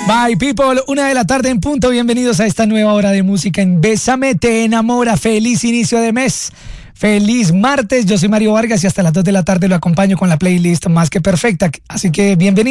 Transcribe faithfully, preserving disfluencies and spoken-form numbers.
Bye people, una de la tarde en punto. Bienvenidos a esta nueva hora de música en Bésame Te Enamora. Feliz inicio de mes. Feliz martes. Yo soy Mario Vargas y hasta las dos de la tarde lo acompaño con la playlist más que perfecta. Así que bienvenidos.